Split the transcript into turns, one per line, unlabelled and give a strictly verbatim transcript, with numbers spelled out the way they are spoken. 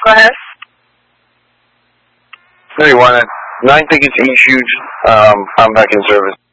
ahead.
thirty-one, nine tickets issued. Um, I'm back in service.